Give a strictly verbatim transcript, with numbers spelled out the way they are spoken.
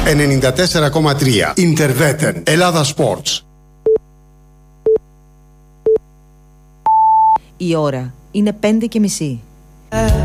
ενενήντα τέσσερα κόμμα τρία. Interveten. Ελλάδα Sports. Η ώρα είναι πέντε και μισή.